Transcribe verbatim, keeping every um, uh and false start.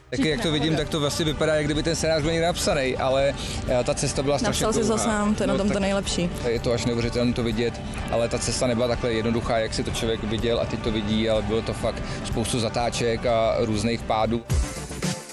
Tak jak to vidím, tak to vlastně vypadá, jak kdyby ten scénář byl někde napsaný, ale ta cesta byla strašně Napsal dlouhá. si to sám, to je na tom to nejlepší. Je to až neuvěřitelné to vidět, ale ta cesta nebyla takhle jednoduchá, jak si to člověk viděl a teď to vidí, ale bylo to fakt spoustu zatáček a různých pádů.